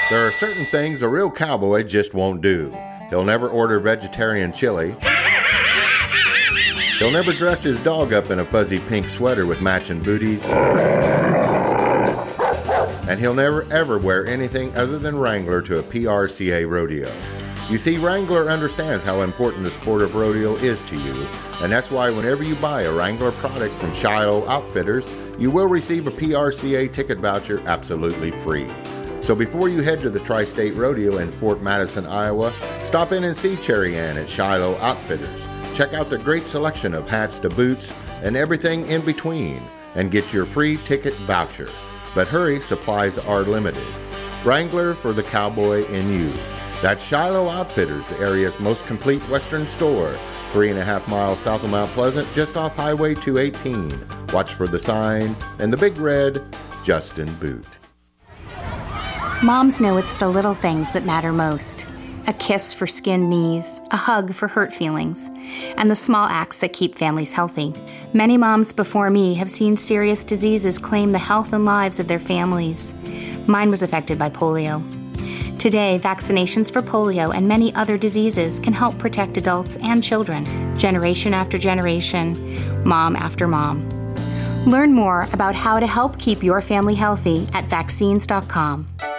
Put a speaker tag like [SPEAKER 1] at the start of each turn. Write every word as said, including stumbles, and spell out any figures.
[SPEAKER 1] There are certain things a real cowboy just won't do. He'll never order vegetarian chili. He'll never dress his dog up in a fuzzy pink sweater with matching booties. And he'll never ever wear anything other than Wrangler to a P R C A rodeo. You see, Wrangler understands how important the sport of rodeo is to you, and that's why whenever you buy a Wrangler product from Shiloh Outfitters, you will receive a P R C A ticket voucher absolutely free. So before you head to the Tri-State Rodeo in Fort Madison, Iowa, stop in and see Cherry Ann at Shiloh Outfitters. Check out the great selection of hats to boots and everything in between, and get your free ticket voucher. But hurry, supplies are limited. Wrangler for the cowboy in you. That's Shiloh Outfitters, the area's most complete Western store. Three and a half miles south of Mount Pleasant, just off Highway two eighteen. Watch for the sign and the big red Justin boot.
[SPEAKER 2] Moms know it's the little things that matter most. A kiss for skinned knees, a hug for hurt feelings, and the small acts that keep families healthy. Many moms before me have seen serious diseases claim the health and lives of their families. Mine was affected by polio. Today, vaccinations for polio and many other diseases can help protect adults and children, generation after generation, mom after mom. Learn more about how to help keep your family healthy at vaccines dot com.